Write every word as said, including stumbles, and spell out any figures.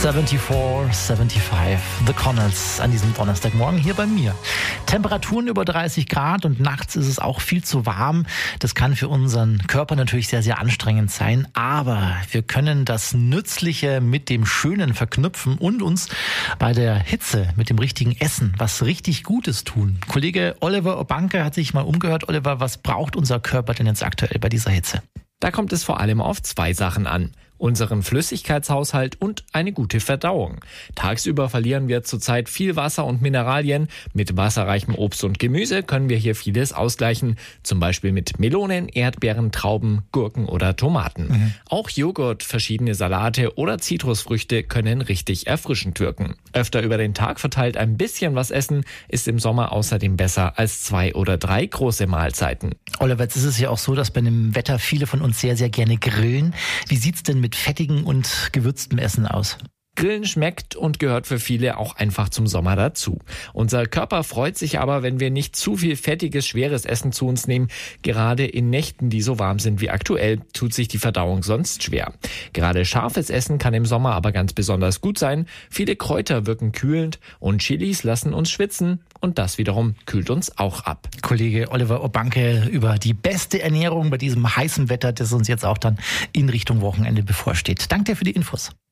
vierundsiebzig, fünfundsiebzig, The Connells an diesem Donnerstagmorgen hier bei mir. Temperaturen über dreißig Grad und nachts ist es auch viel zu warm. Das kann für unseren Körper natürlich sehr, sehr anstrengend sein. Aber wir können das Nützliche mit dem Schönen verknüpfen und uns bei der Hitze mit dem richtigen Essen was richtig Gutes tun. Kollege Oliver Obanke hat sich mal umgehört. Oliver, was braucht unser Körper denn jetzt aktuell bei dieser Hitze? Da kommt es vor allem auf zwei Sachen an. Unseren Flüssigkeitshaushalt und eine gute Verdauung. Tagsüber verlieren wir zurzeit viel Wasser und Mineralien. Mit wasserreichem Obst und Gemüse können wir hier vieles ausgleichen. Zum Beispiel mit Melonen, Erdbeeren, Trauben, Gurken oder Tomaten. Mhm. Auch Joghurt, verschiedene Salate oder Zitrusfrüchte können richtig erfrischend wirken. Öfter über den Tag verteilt ein bisschen was essen ist im Sommer außerdem besser als zwei oder drei große Mahlzeiten. Oliver, jetzt ist es ja auch so, dass bei dem Wetter viele von uns sehr, sehr gerne grillen. Wie sieht's denn mit fettigem und gewürztem Essen aus? Grillen schmeckt und gehört für viele auch einfach zum Sommer dazu. Unser Körper freut sich aber, wenn wir nicht zu viel fettiges, schweres Essen zu uns nehmen. Gerade in Nächten, die so warm sind wie aktuell, tut sich die Verdauung sonst schwer. Gerade scharfes Essen kann im Sommer aber ganz besonders gut sein. Viele Kräuter wirken kühlend und Chilis lassen uns schwitzen und das wiederum kühlt uns auch ab. Kollege Oliver Obanke über die beste Ernährung bei diesem heißen Wetter, das uns jetzt auch dann in Richtung Wochenende bevorsteht. Danke dir für die Infos.